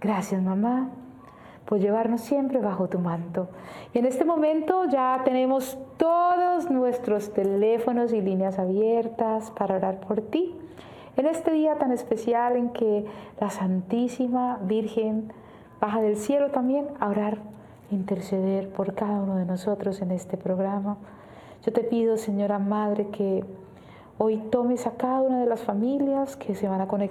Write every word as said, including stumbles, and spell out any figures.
Gracias, mamá, por llevarnos siempre bajo tu manto. Y en este momento ya tenemos todos nuestros teléfonos y líneas abiertas para orar por ti. En este día tan especial en que la Santísima Virgen baja del cielo también a orar, interceder por cada uno de nosotros en este programa. Yo te pido, Señora Madre, que hoy tomes a cada una de las familias que se van a conectar